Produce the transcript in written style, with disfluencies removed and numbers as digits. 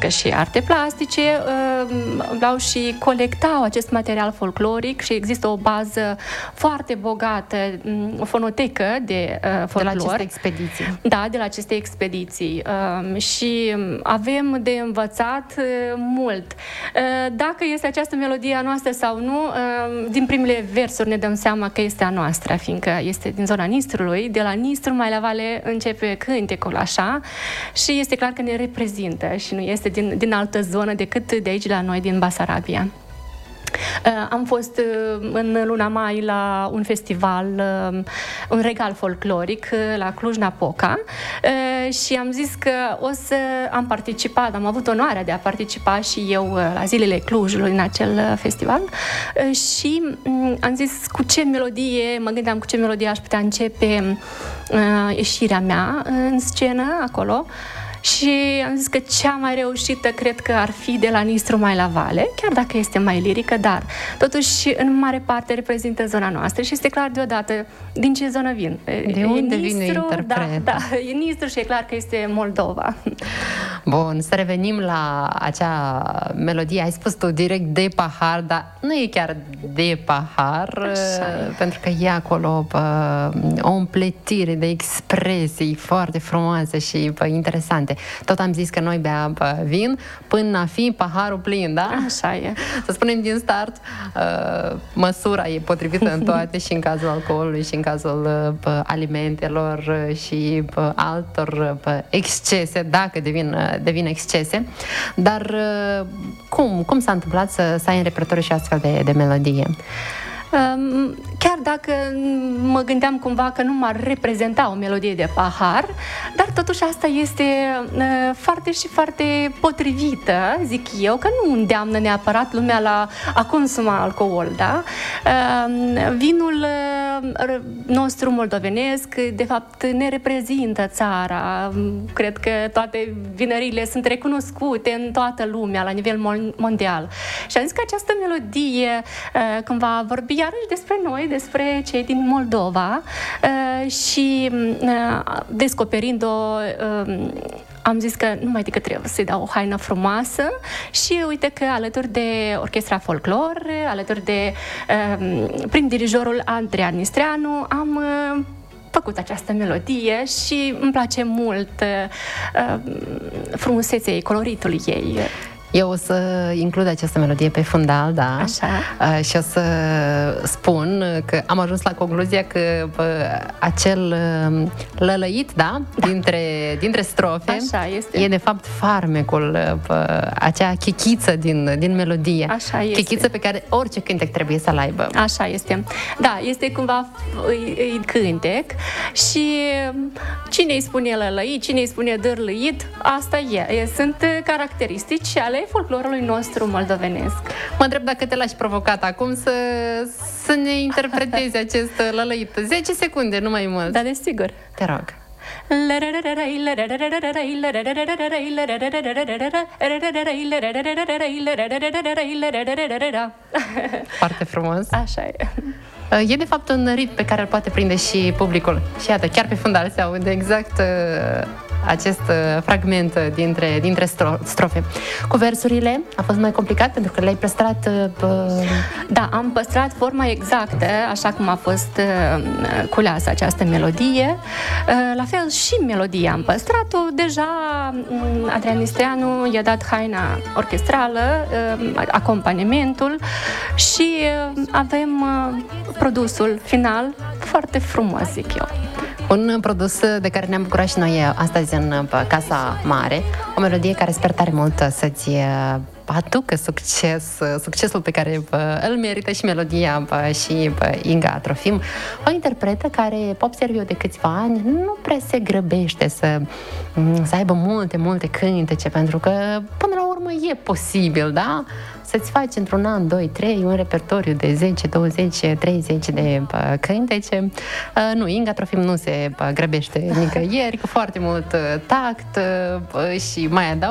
că și arte plastice vreau și colectau acest material folcloric și există o bază foarte bogată, o fonotecă de folclor. De la aceste expediții. Da, de la aceste expediții. Și avem de învățat mult. Dacă este această melodie a noastră sau nu, din primele versuri ne dăm seama că este a noastră, fiindcă este din zona Nistrului. De la Nistru mai la vale începe cântecul așa și este clar că ne reprezintă și nu este din altă zonă decât de aici la noi, din Basarabia. Am fost în luna mai la un festival, un regal folcloric la Cluj-Napoca și am zis că am participat, am avut onoarea de a participa și eu la zilele Clujului în acel festival și am zis cu ce melodie, mă gândeam cu ce melodie aș putea începe ieșirea mea în scenă acolo. Și am zis că cea mai reușită cred că ar fi de la Nistru mai la vale, chiar dacă este mai lirică, dar totuși în mare parte reprezintă zona noastră și este clar deodată din ce zonă vin. De unde vine interpretul? Da, e Nistru și e clar că este Moldova. Bun, să revenim la acea melodie. Ai spus tu direct de pahar, dar nu e chiar de pahar, pentru că e acolo o împletire de expresii foarte frumoase și interesante. Tot am zis că noi beam vin până a fi paharul plin, da? Așa e. Să spunem din start, măsura e potrivită în toate, și în cazul alcoolului, și în cazul alimentelor și altor excese, dacă devin excese. Dar cum s-a întâmplat să ai în repertoriu și astfel de melodie? Chiar dacă mă gândeam cumva că nu m-ar reprezenta o melodie de pahar, dar totuși asta este foarte și foarte potrivită, zic eu, că nu îndeamnă neapărat lumea la a consuma alcool, da? Vinul nostru moldovenesc, de fapt, ne reprezintă țara. Cred că toate vinăriile sunt recunoscute în toată lumea, la nivel mondial. Și am zis că această melodie cumva vorbi iarăși despre noi, despre cei din Moldova și descoperind-o am zis că numai decât trebuie să-i dau o haină frumoasă și uite că alături de Orchestra Folclor, alături de prin dirijorul Adrian Nistreanu am făcut această melodie și îmi place mult frumusețea ei, coloritului ei. Eu o să includ această melodie pe fundal, da. Așa. Și o să spun că am ajuns la concluzia că acel lălăit, da? Dintre strofe, așa este. E de fapt farmecul, acea chichiță din melodie. Așa este. Chichiță pe care orice cântec trebuie să-l aibă. Așa este. Da, este cumva cântec și cine îi spune lălăit, cine îi spune dârlăit, asta e. Sunt caracteristici ale folclorului nostru moldovenesc. Mă întreb dacă te lași provocat acum să ne interpretezi acest lălăit. 10 secunde, nu mai mult. Da, desigur. Te rog. Foarte frumos. Așa e. E de fapt un ritm pe care îl poate prinde și publicul. Și iată, chiar pe fundal se aude exact acest fragment dintre strofe. Cu versurile a fost mai complicat pentru că le-ai păstrat... Da, am păstrat forma exactă, așa cum a fost culeasă această melodie. La fel și melodia am păstrat-o. Deja Adrian Nistreanu i-a dat haina orchestrală, acompaniamentul și avem produsul final foarte frumos, zic eu. Un produs de care ne-am bucurat și noi astăzi în Casa Mare, o melodie care sper tare mult să-ți aducă succesul pe care îl merită și melodia și Inga Trofim, o interpretă care, pe observ eu de câțiva ani, nu prea se grăbește să aibă multe cântece, pentru că până la urmă e posibil, da? Să-ți faci într-un an, 2, 3 un repertoriu de 10, 20, 30 de cântece. Nu, Inga Trofim nu se grăbește nicăieri, cu foarte mult tact și mai adaug